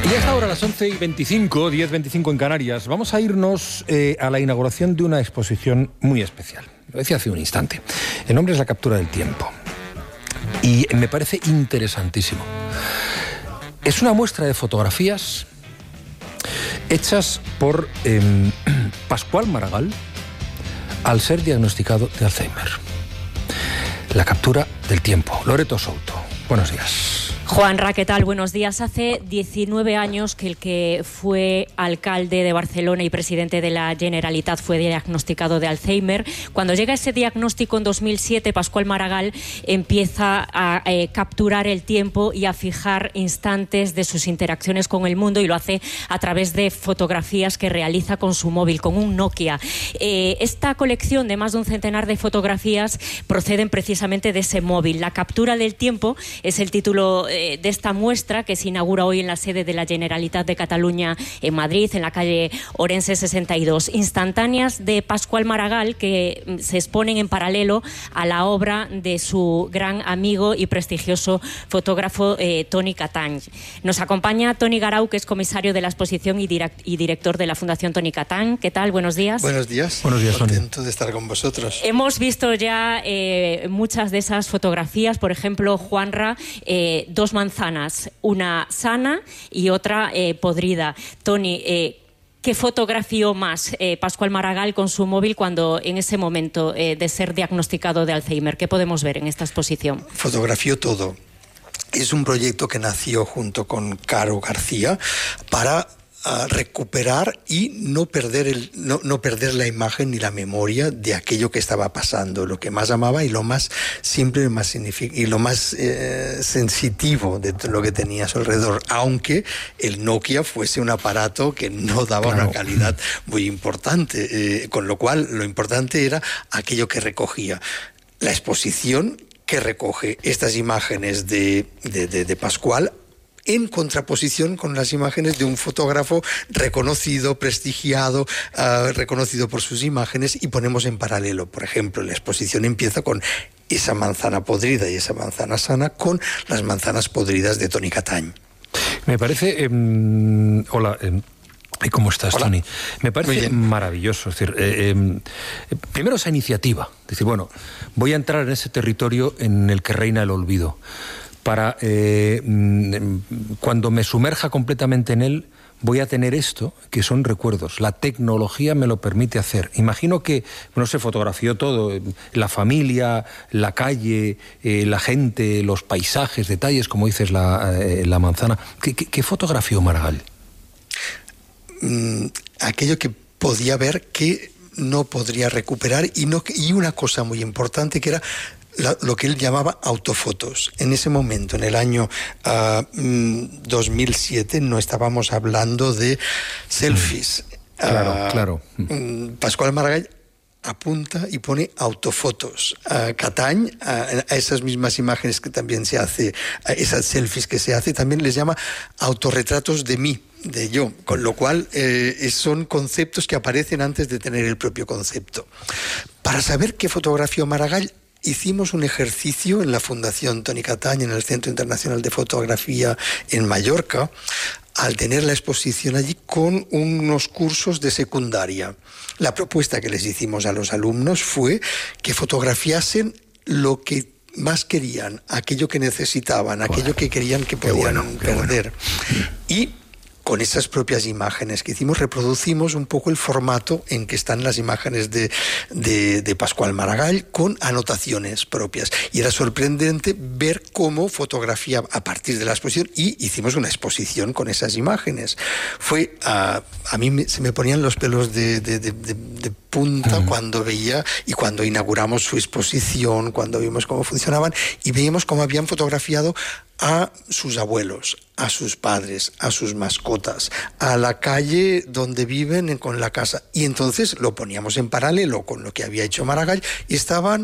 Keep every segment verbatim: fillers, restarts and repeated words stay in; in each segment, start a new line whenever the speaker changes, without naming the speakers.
Y hasta ahora, a las once y veinticinco, diez veinticinco en Canarias, vamos a irnos eh, a la inauguración de una exposición muy especial. Lo decía hace un instante. El nombre es La captura del tiempo. Y me parece interesantísimo. Es una muestra de fotografías hechas por eh, Pascual Maragall al ser diagnosticado de Alzheimer. La captura del tiempo. Loreto Souto, buenos días.
Juanra, ¿qué tal? Buenos días. Hace diecinueve años que el que fue alcalde de Barcelona y presidente de la Generalitat fue diagnosticado de Alzheimer. Cuando llega ese diagnóstico en dos mil siete, Pascual Maragall empieza a eh, capturar el tiempo y a fijar instantes de sus interacciones con el mundo, y lo hace a través de fotografías que realiza con su móvil, con un Nokia. Eh, esta colección de más de un centenar de fotografías proceden precisamente de ese móvil. La captura del tiempo es el título eh, de esta muestra, que se inaugura hoy en la sede de la Generalitat de Cataluña en Madrid, en la calle Orense sesenta y dos. Instantáneas de Pascual Maragall que se exponen en paralelo a la obra de su gran amigo y prestigioso fotógrafo eh, Toni Catany. Nos acompaña Toni Garau, que es comisario de la exposición y, direct y director de la Fundación Toni Catany. ¿Qué tal? Buenos días.
Buenos días.
Buenos días, Toni.
Contento de estar con vosotros.
Hemos visto ya eh, muchas de esas fotografías. Por ejemplo, Juanra, eh, dos manzanas, una sana y otra eh, podrida. Toni, eh, ¿qué fotografió más eh, Pascual Maragall con su móvil cuando en ese momento eh, de ser diagnosticado de Alzheimer? ¿Qué podemos ver en esta exposición?
Fotografió todo. Es un proyecto que nació junto con Caro García para a recuperar y no perder, el, no, no perder la imagen ni la memoria de aquello que estaba pasando, lo que más amaba y lo más simple y, más y lo más eh, sensitivo de lo que tenía a su alrededor, aunque el Nokia fuese un aparato que no daba claro. una calidad muy importante, eh, con lo cual lo importante era aquello que recogía. La exposición que recoge estas imágenes de, de, de, de Pascual, en contraposición con las imágenes de un fotógrafo reconocido, prestigiado, uh, reconocido por sus imágenes, y ponemos en paralelo. Por ejemplo, la exposición empieza con esa manzana podrida y esa manzana sana con las manzanas podridas de Toni Catany.
Me parece... Eh, hola... Eh... ¿Cómo estás, Hola. Toni? Me parece maravilloso. Es decir, eh, eh, primero esa iniciativa. Es decir, bueno, voy a entrar en ese territorio en el que reina el olvido, para eh, cuando me sumerja completamente en él, voy a tener esto, que son recuerdos. La tecnología me lo permite hacer. Imagino que, no sé, fotografió todo, la familia, la calle, eh, la gente, los paisajes, detalles, como dices, la, eh, la manzana. ¿Qué, qué, qué fotografió Maragall?
Mm, aquello que podía ver que no podría recuperar, y, no, y una cosa muy importante que era La, lo que él llamaba autofotos. En ese momento, en el año uh, dos mil siete, no estábamos hablando de selfies.
Claro, uh, claro.
Pascual Maragall apunta y pone autofotos. Uh, Catany, uh, a esas mismas imágenes que también se hace, a esas selfies que se hace, también les llama autorretratos de mí, de yo, con lo cual eh, son conceptos que aparecen antes de tener el propio concepto. Para saber qué fotografió Maragall, hicimos un ejercicio en la Fundación Toni Catany, en el Centro Internacional de Fotografía en Mallorca, al tener la exposición allí con unos cursos de secundaria. La propuesta que les hicimos a los alumnos fue que fotografiasen lo que más querían, aquello que necesitaban, aquello que querían que podían bueno, perder. Bueno. Y con esas propias imágenes que hicimos, reproducimos un poco el formato en que están las imágenes de, de, de Pascual Maragall, con anotaciones propias. Y era sorprendente ver cómo fotografía a partir de la exposición, y hicimos una exposición con esas imágenes. Fue uh, a mí me, se me ponían los pelos de, de, de, de, de punta uh-huh. cuando veía, y cuando inauguramos su exposición, cuando vimos cómo funcionaban, y veíamos cómo habían fotografiado a sus abuelos, a sus padres, a sus mascotas, a la calle donde viven, con la casa. Y entonces lo poníamos en paralelo con lo que había hecho Maragall, y estaban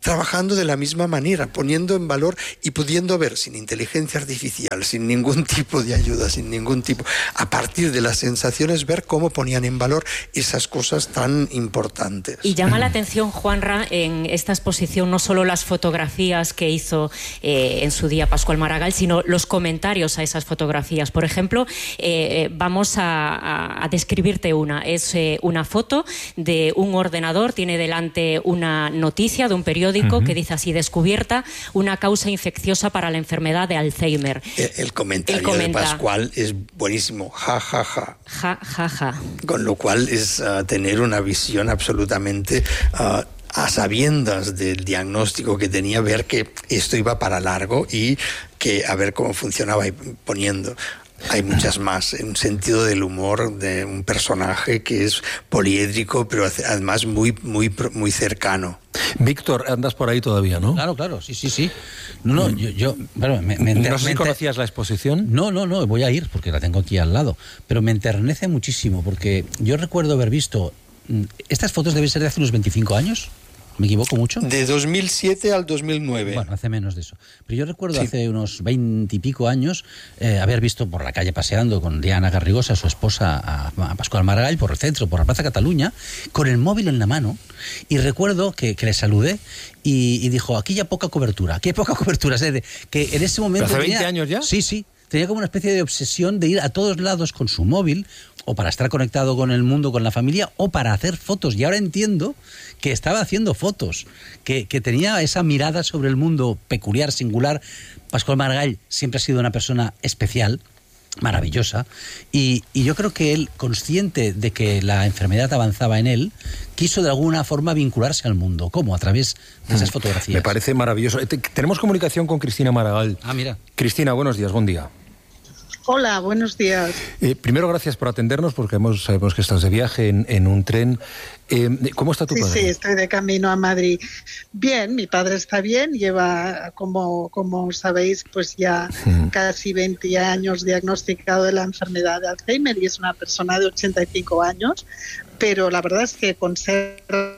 trabajando de la misma manera, poniendo en valor y pudiendo ver sin inteligencia artificial, sin ningún tipo de ayuda, sin ningún tipo, a partir de las sensaciones, ver cómo ponían en valor esas cosas tan importantes.
Y llama la atención, Juanra, en esta exposición no solo las fotografías que hizo eh, en su día Pascual Maragall, sino los comentarios a esas fotografías. Por ejemplo, eh, vamos a, a, a describirte una. Es eh, una foto de un ordenador, tiene delante una noticia de un periódico uh-huh. que dice así: descubierta una causa infecciosa para la enfermedad de Alzheimer.
El, el comentario de Pascual es buenísimo. Ja, ja, ja.
Ja, ja, ja.
Con lo cual es uh, tener una visión absolutamente... Uh, a sabiendas del diagnóstico que tenía, ver que esto iba para largo y que a ver cómo funcionaba, y poniendo... Hay muchas más, un sentido del humor de un personaje que es poliédrico, pero además muy, muy, muy cercano.
Víctor, andas por ahí todavía, ¿no?
Claro, claro, sí, sí, sí. No, no, yo... yo bueno, me, me
no sé si conocías la exposición.
No, no, no, voy a ir porque la tengo aquí al lado. Pero me enternece muchísimo porque yo recuerdo haber visto... Estas fotos deben ser de hace unos veinticinco años. ¿Me equivoco mucho?
De dos mil siete al dos mil nueve.
Bueno, hace menos de eso. Pero yo recuerdo sí. hace unos veinte y pico años eh, haber visto por la calle paseando con Diana Garrigosa, su esposa, a, a Pascual Maragall, por el centro, por la Plaza Cataluña, con el móvil en la mano. Y recuerdo que, que le saludé y, y dijo, aquí ya poca cobertura, aquí hay poca cobertura. O sea, de, que en ese momento...
¿Hace veinte
tenía,
años ya?
Sí, sí. Tenía como una especie de obsesión de ir a todos lados con su móvil, o para estar conectado con el mundo, con la familia, o para hacer fotos. Y ahora entiendo que estaba haciendo fotos, que, que tenía esa mirada sobre el mundo peculiar, singular. Pascual Maragall siempre ha sido una persona especial, maravillosa, y, y yo creo que él, consciente de que la enfermedad avanzaba en él, quiso de alguna forma vincularse al mundo. ¿Cómo? A través de esas fotografías.
Me parece maravilloso. Tenemos comunicación con Cristina Maragall.
Ah, mira.
Cristina, buenos días, buen día.
Hola, buenos días.
Eh, primero, gracias por atendernos, porque hemos, sabemos que estás de viaje en, en un tren. Eh, ¿Cómo está tu
sí,
padre?
Sí, estoy de camino a Madrid. Bien, mi padre está bien, lleva, como, como sabéis, pues ya hmm. casi veinte años diagnosticado de la enfermedad de Alzheimer y es una persona de ochenta y cinco años, pero la verdad es que conserva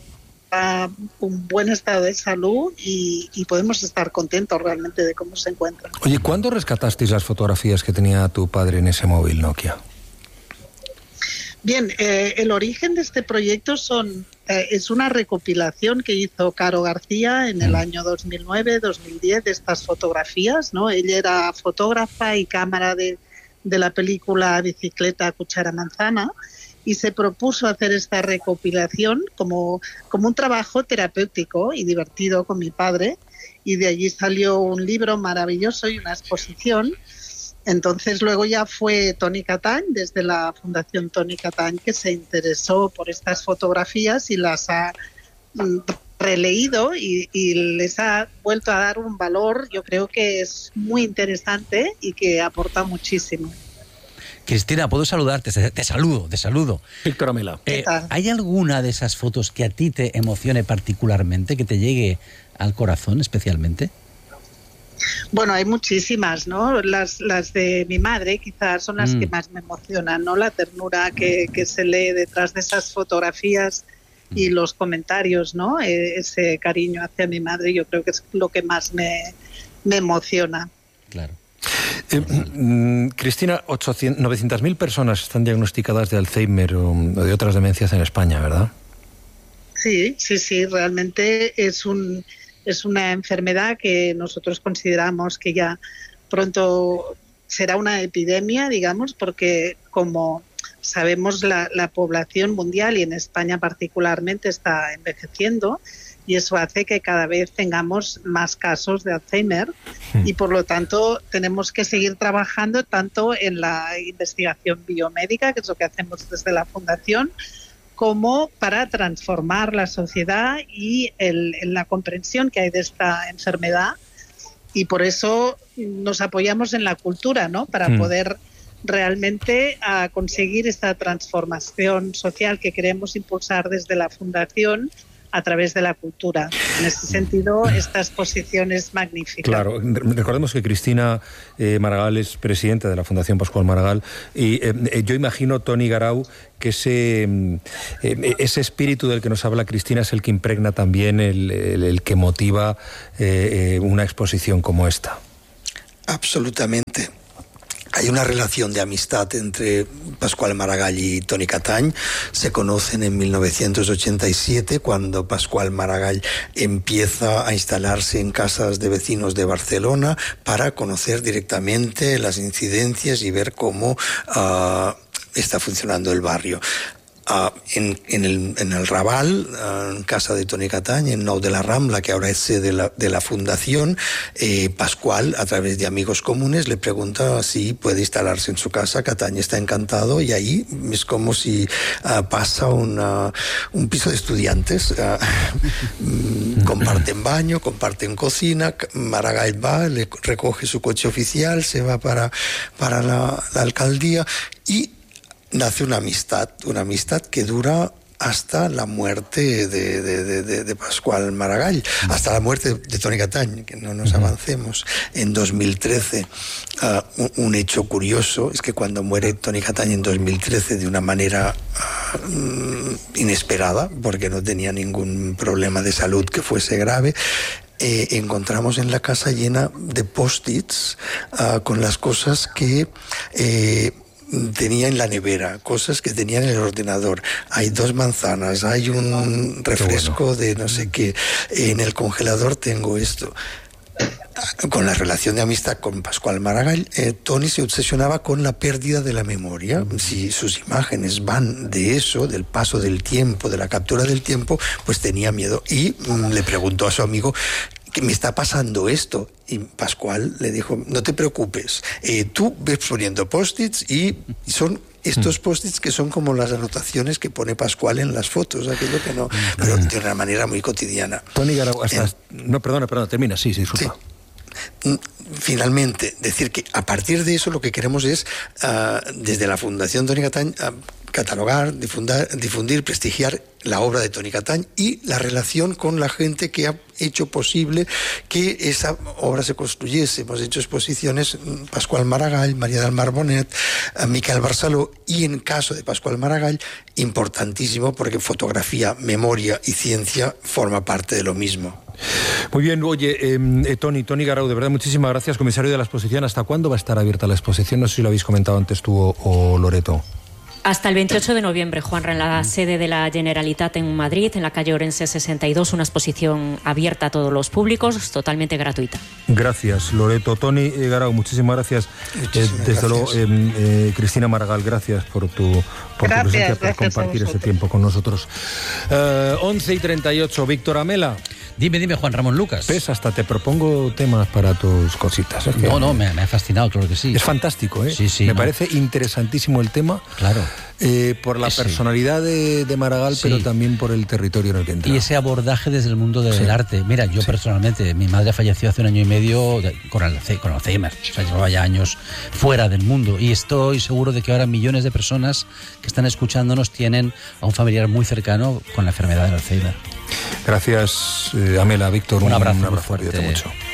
un buen estado de salud y, y podemos estar contentos realmente de cómo se encuentra.
Oye, ¿cuándo rescatasteis las fotografías que tenía tu padre en ese móvil Nokia?
Bien, eh, el origen de este proyecto son eh, es una recopilación que hizo Caro García en el año dos mil nueve dos mil diez de estas fotografías, ¿no? Ella era fotógrafa y cámara de, de la película Bicicleta, Cuchara, Manzana, y se propuso hacer esta recopilación como, como un trabajo terapéutico y divertido con mi padre, y de allí salió un libro maravilloso y una exposición. Entonces luego ya fue Toni Catañ, desde la Fundación Toni Catañ, que se interesó por estas fotografías y las ha releído y, y les ha vuelto a dar un valor, yo creo que es muy interesante y que aporta muchísimo.
Cristina, ¿puedo saludarte? Te saludo, te saludo.
Víctor Amela.
Eh, ¿Hay alguna de esas fotos que a ti te emocione particularmente, que te llegue al corazón especialmente?
Bueno, hay muchísimas, ¿no? Las, las de mi madre quizás son las mm. que más me emocionan, ¿no? La ternura que, que se lee detrás de esas fotografías y los comentarios, ¿no? Eh, ese cariño hacia mi madre, yo creo que es lo que más me, me emociona.
Claro.
Eh, mm, Cristina, novecientas mil personas están diagnosticadas de Alzheimer o, o de otras demencias en España, ¿verdad?
Sí, sí, sí, realmente es un es una enfermedad que nosotros consideramos que ya pronto será una epidemia, digamos, porque como sabemos la, la población mundial y en España particularmente está envejeciendo, y eso hace que cada vez tengamos más casos de Alzheimer y por lo tanto tenemos que seguir trabajando tanto en la investigación biomédica, que es lo que hacemos desde la Fundación, como para transformar la sociedad y el, en la comprensión que hay de esta enfermedad, y por eso nos apoyamos en la cultura, ¿no? Para mm. poder realmente a conseguir esta transformación social que queremos impulsar desde la Fundación, a través de la cultura. En ese sentido, esta exposición es magnífica.
Claro, recordemos que Cristina eh, Maragall es presidenta de la Fundación Pascual Maragall y eh, yo imagino, Toni Garau, que ese, eh, ese espíritu del que nos habla Cristina es el que impregna también el, el, el que motiva eh, eh, una exposición como esta.
Absolutamente. Hay una relación de amistad entre Pascual Maragall y Toni Catany. Se conocen en mil novecientos ochenta y siete, cuando Pascual Maragall empieza a instalarse en casas de vecinos de Barcelona para conocer directamente las incidencias y ver cómo uh, está funcionando el barrio. Uh, en, en, el, en el Raval, uh, en casa de Toni Catany, en Nou de la Rambla, que ahora es sede de la, de la fundación, eh, Pascual, a través de amigos comunes, le pregunta si puede instalarse en su casa. Catany está encantado y ahí es como si uh, pasa una, un piso de estudiantes. Uh, comparten baño, comparten cocina. Maragall va, le recoge su coche oficial, se va para, para la, la alcaldía y nace una amistad, una amistad que dura hasta la muerte de, de, de, de Pascual Maragall, hasta la muerte de Toni Catany, que no nos avancemos. En dos mil trece, uh, un, un hecho curioso es que cuando muere Toni Catany en dos mil trece de una manera uh, inesperada, porque no tenía ningún problema de salud que fuese grave, eh, encontramos en la casa llena de post-its uh, con las cosas que Eh, tenía en la nevera, cosas que tenía en el ordenador. Hay dos manzanas, hay un refresco bueno. de no sé qué, en el congelador tengo esto. Con la relación de amistad con Pascual Maragall, eh, Toni se obsesionaba con la pérdida de la memoria. Si sus imágenes van de eso, del paso del tiempo, de la captura del tiempo, pues tenía miedo. Y mm, le preguntó a su amigo, que me está pasando esto, y Pascual le dijo, no te preocupes, eh, tú ves poniendo post-its y son estos post-its que son como las anotaciones que pone Pascual en las fotos, aquello que no, pero de una manera muy cotidiana.
Toni Garau, hasta... Eh, no, perdona, perdona, termina, sí, sí, disculpa.
Sí. Finalmente, decir que a partir de eso lo que queremos es, uh, desde la Fundación Toni Catany, uh, catalogar, difundir, difundir, prestigiar la obra de Toni Catany y la relación con la gente que ha hecho posible que esa obra se construyese. Hemos hecho exposiciones, Pascual Maragall, María del Mar Bonet, Miquel Barceló, y en caso de Pascual Maragall, importantísimo porque fotografía, memoria y ciencia forma parte de lo mismo.
Muy bien, oye, eh, Toni, Toni Garau, de verdad, muchísimas gracias, comisario de la exposición. ¿Hasta cuándo va a estar abierta la exposición? No sé si lo habéis comentado antes tú o, o Loreto.
Hasta el veintiocho de noviembre, Juanra, en la sede de la Generalitat en Madrid, en la calle Orense sesenta y dos, una exposición abierta a todos los públicos, totalmente gratuita.
Gracias, Loreto. Toni Garau, muchísimas gracias.
Muchísimas
eh, desde
gracias.
luego, eh, eh, Cristina Maragall, gracias por tu, por
Gracias,
tu presencia, por
gracias
compartir
a
este
vosotros.
tiempo con nosotros. Eh, once y treinta y ocho, Víctor Amela.
Dime, dime, Juan Ramón Lucas.
Ves, hasta te propongo temas para tus cositas. Es que
No, no, me, me ha fascinado, claro que sí.
Es fantástico, ¿eh?
Sí, sí,
Me
no.
parece interesantísimo el tema.
Claro.
Eh, por la
Sí.
personalidad de, de Maragall,
Sí.
pero también por el territorio en el que entra.
Y ese abordaje desde el mundo del
Sí.
arte. Mira, yo
Sí.
personalmente, mi madre falleció hace un año y medio de- con, Alze- con Alzheimer. O sea, llevaba ya años fuera del mundo. Y estoy seguro de que ahora millones de personas que están escuchándonos tienen a un familiar muy cercano con la enfermedad del Alzheimer.
Gracias, eh, Amela, Víctor.
Un abrazo muy
cuídate
fuerte.
mucho.